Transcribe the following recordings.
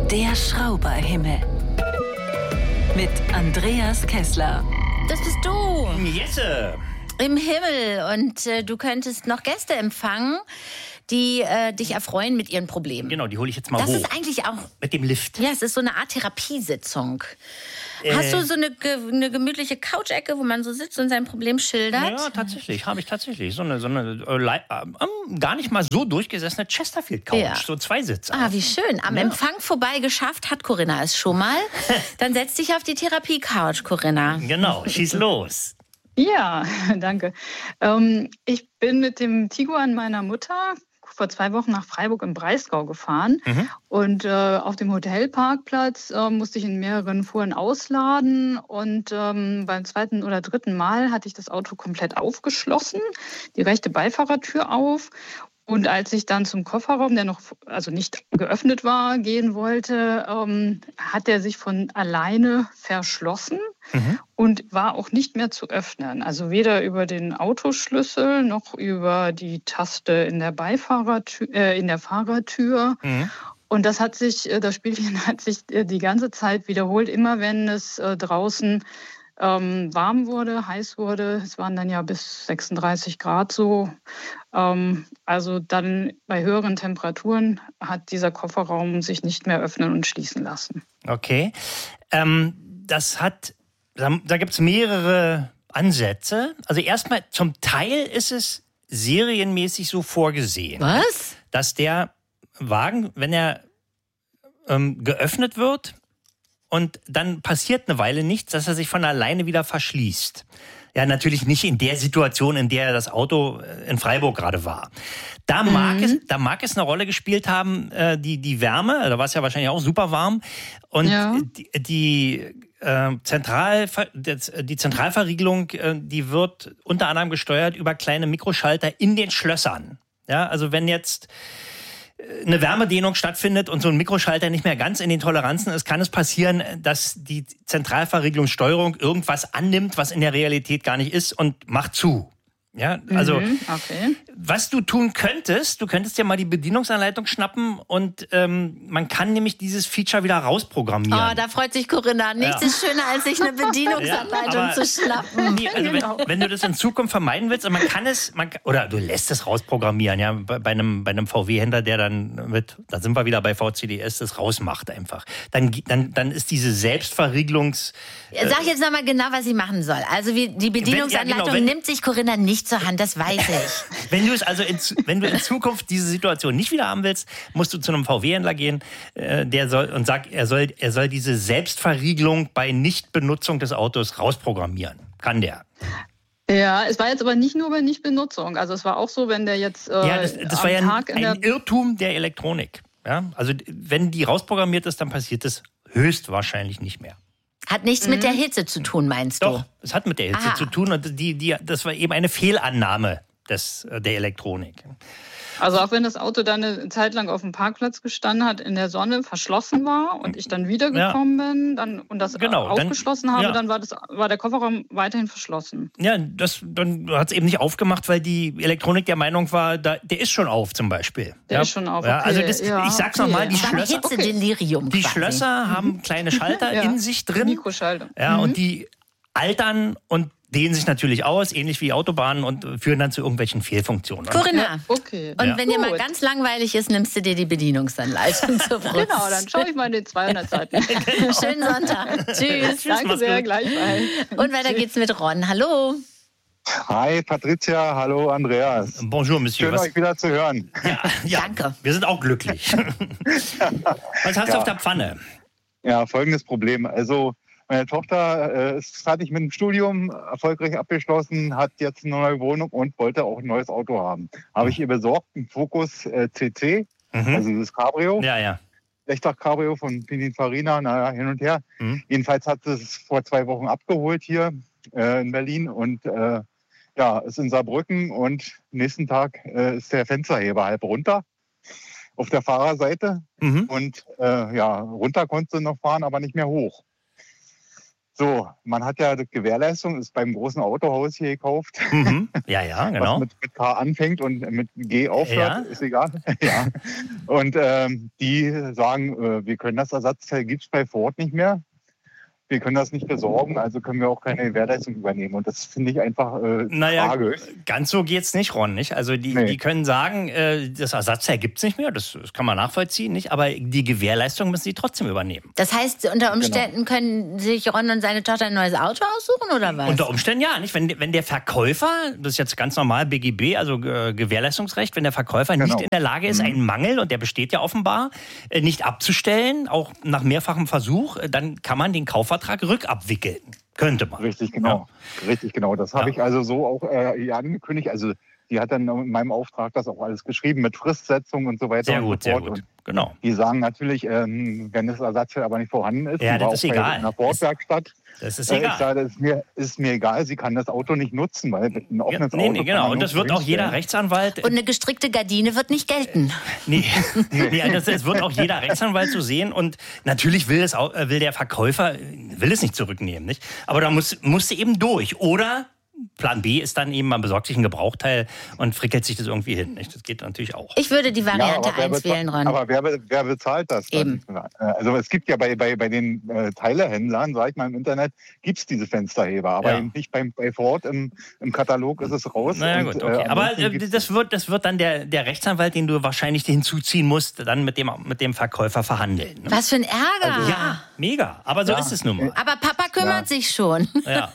Der Schrauberhimmel. Mit Andreas Kessler. Das bist du. Jesse. Im Himmel. Und du könntest noch Gäste empfangen, die dich erfreuen mit ihren Problemen. Genau, die hole ich jetzt mal das hoch. Das ist eigentlich auch... Mit dem Lift. Ja, es ist so eine Art Therapiesitzung. Hast du so eine gemütliche Couch-Ecke, wo man so sitzt und sein Problem schildert? Ja, tatsächlich. Habe ich tatsächlich. So eine gar nicht mal so durchgesessene Chesterfield-Couch. Ja. So 2 Sitze. Ah, wie schön. Am Empfang vorbei geschafft hat Corinna es schon mal. Dann setz dich auf die Therapie-Couch, Corinna. Genau, schieß los. Ja, danke. Ich bin mit dem Tiguan meiner Mutter vor 2 Wochen nach Freiburg im Breisgau gefahren. Und auf dem Hotelparkplatz musste ich in mehreren Fuhren ausladen. Und beim 2. oder 3. Mal hatte ich das Auto komplett aufgeschlossen, die rechte Beifahrertür auf. Und als ich dann zum Kofferraum, der noch nicht geöffnet war, gehen wollte, hat er sich von alleine verschlossen und war auch nicht mehr zu öffnen. Also weder über den Autoschlüssel noch über die Taste in der in der Fahrertür. Und das Spielchen hat sich die ganze Zeit wiederholt, immer wenn es draußen warm wurde, heiß wurde. Es waren dann ja bis 36 Grad so. Also dann bei höheren Temperaturen hat dieser Kofferraum sich nicht mehr öffnen und schließen lassen. Okay. Da gibt es mehrere Ansätze. Also erstmal, zum Teil ist es serienmäßig so vorgesehen. Was? Dass der Wagen, wenn er geöffnet wird, und dann passiert eine Weile nichts, dass er sich von alleine wieder verschließt. Ja, natürlich nicht in der Situation, in der das Auto in Freiburg gerade war. Da mag es eine Rolle gespielt haben, die Wärme, da war es ja wahrscheinlich auch super warm. Und die Zentralverriegelung, die wird unter anderem gesteuert über kleine Mikroschalter in den Schlössern. Ja, also wenn jetzt eine Wärmedehnung stattfindet und so ein Mikroschalter nicht mehr ganz in den Toleranzen ist, kann es passieren, dass die Zentralverriegelungssteuerung irgendwas annimmt, was in der Realität gar nicht ist und macht zu. Ja, also okay. Was du tun könntest, du könntest ja mal die Bedienungsanleitung schnappen und man kann nämlich dieses Feature wieder rausprogrammieren. Oh, da freut sich Corinna. Nichts ist schöner, als sich eine Bedienungsanleitung zu schnappen. Nee, also wenn du das in Zukunft vermeiden willst, oder du lässt es rausprogrammieren, ja, bei einem VW-Händler, der dann da sind wir wieder bei VCDS, das rausmacht einfach. Dann ist diese Selbstverriegelungs... Sag jetzt nochmal genau, was sie machen soll. Also die Bedienungsanleitung nimmt sich Corinna nicht zur Hand, das weiß ich. Wenn du in Zukunft diese Situation nicht wieder haben willst, musst du zu einem VW-Händler gehen, er soll diese Selbstverriegelung bei Nichtbenutzung des Autos rausprogrammieren. Kann der. Ja, es war jetzt aber nicht nur bei Nichtbenutzung. Also es war auch so, wenn der jetzt das war ja ein Irrtum der Elektronik. Ja? Also wenn die rausprogrammiert ist, dann passiert das höchstwahrscheinlich nicht mehr. Hat nichts mit der Hitze zu tun, meinst du? Doch, es hat mit der Hitze zu tun und das war eben eine Fehlannahme der Elektronik. Also auch wenn das Auto dann eine Zeit lang auf dem Parkplatz gestanden hat, in der Sonne verschlossen war und ich dann wiedergekommen bin und das aufgeschlossen habe, dann war der Kofferraum weiterhin verschlossen. Ja, dann hat es eben nicht aufgemacht, weil die Elektronik der Meinung war, der ist schon auf zum Beispiel. Der ist schon auf, okay. Ja, also ich sag's nochmal, die Schlösser haben kleine Schalter in sich drin. Mikroschalter. Ja, und die altern und dehnen sich natürlich aus, ähnlich wie Autobahnen und führen dann zu irgendwelchen Fehlfunktionen. Corinna, okay. Und wenn dir mal ganz langweilig ist, nimmst du dir die Bedienungsanleitung zur Brust. Genau, dann schaue ich mal in den 200 Seiten. Schönen Sonntag. Tschüss. Danke sehr, gleichfalls. Und weiter geht's mit Ron. Hallo. Hi Patricia, hallo Andreas. Bonjour, Monsieur. Schön, euch wieder zu hören. Ja, danke. Wir sind auch glücklich. Was hast du auf der Pfanne? Ja, folgendes Problem. Also meine Tochter ist fertig mit dem Studium, erfolgreich abgeschlossen, hat jetzt eine neue Wohnung und wollte auch ein neues Auto haben. Habe ich ihr besorgt, ein Focus CC, also das Cabrio. Ja. Lechtacht-Cabrio von Pininfarina, hin und her. Jedenfalls hat sie es vor 2 Wochen abgeholt hier in Berlin und ist in Saarbrücken und nächsten Tag ist der Fensterheber halb runter auf der Fahrerseite und runter konnte sie noch fahren, aber nicht mehr hoch. So, man hat ja die Gewährleistung, ist beim großen Autohaus hier gekauft. Ja, genau. Was mit K anfängt und mit G aufhört, ist egal. Ja. Und die sagen, wir können das Ersatzteil, gibt es bei Ford nicht mehr. Wir können das nicht besorgen, also können wir auch keine Gewährleistung übernehmen. Und das finde ich einfach tragisch. Ganz so geht's nicht, Ron. Nicht? Also die können sagen, das Ersatzteil gibt's nicht mehr, das kann man nachvollziehen, nicht? Aber die Gewährleistung müssen sie trotzdem übernehmen. Das heißt, unter Umständen können sich Ron und seine Tochter ein neues Auto aussuchen, oder was? Unter Umständen ja, nicht? Wenn der Verkäufer, das ist jetzt ganz normal BGB, also Gewährleistungsrecht, wenn der Verkäufer nicht in der Lage ist, einen Mangel, und der besteht ja offenbar, nicht abzustellen, auch nach mehrfachem Versuch, dann kann man den Kaufvertrag rückabwickeln. Könnte man. Richtig, genau. Ja. Richtig, genau. Das habe ich also so auch hier angekündigt. Also die hat dann in meinem Auftrag das auch alles geschrieben mit Fristsetzung und so weiter. Sehr gut, sehr gut. Genau. Die sagen natürlich, wenn das Ersatzteil aber nicht vorhanden ist, ja, das ist egal. In der Ford-Werkstatt. Das ist egal. Ich sage, ist mir egal, sie kann das Auto nicht nutzen, weil ein offenes Auto... Nee, genau. Und das wird auch jeder Rechtsanwalt... Und eine gestrickte Gardine wird nicht gelten. Es wird auch jeder Rechtsanwalt so sehen. Und natürlich will der Verkäufer es nicht zurücknehmen. Nicht? Aber da musste eben durch. Oder... Plan B ist dann eben, man besorgt sich ein Gebrauchteil und frickelt sich das irgendwie hin. Nicht? Das geht natürlich auch. Ich würde die Variante 1 wählen, Ron. Aber wer bezahlt das? Eben. Also es gibt ja bei den Teilehändlern, sag ich mal im Internet, gibt es diese Fensterheber. Aber eben nicht bei Ford im Katalog ist es raus. Naja, gut, okay. Aber das wird dann der Rechtsanwalt, den du wahrscheinlich hinzuziehen musst, dann mit dem Verkäufer verhandeln. Ne? Was für ein Ärger. Also, ja, mega. Aber so ist es nun mal. Aber Papa kümmert sich schon. Ja.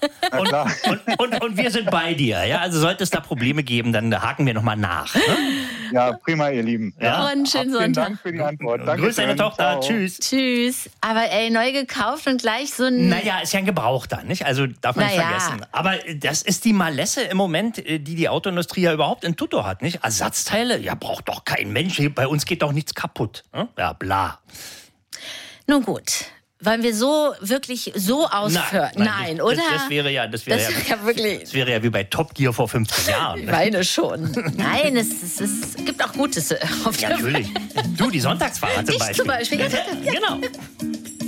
Und wir sind bei dir. Ja? Also sollte es da Probleme geben, dann haken wir nochmal nach. Ne? Ja, prima, ihr Lieben. Ja. Ron, schönen Sonntag. Vielen Dank für die Antwort. Grüß deine Tochter. Ciao. Tschüss. Aber neu gekauft und gleich so ein... Naja, ist ja ein Gebrauchter, nicht? Also darf man nicht vergessen. Aber das ist die Malesse im Moment, die Autoindustrie ja überhaupt in Tutto hat, nicht? Ersatzteile, ja, braucht doch kein Mensch. Bei uns geht doch nichts kaputt. Ne? Ja, bla. Nun gut. Wollen wir wirklich so ausführen? Nein, oder? Das wäre ja wirklich. Das wäre ja wie bei Top Gear vor 15 Jahren. Ich meine schon. Nein, es gibt auch Gutes auf der Natürlich. Du, die Sonntagsfahrer zum Beispiel. Zum Beispiel. Genau.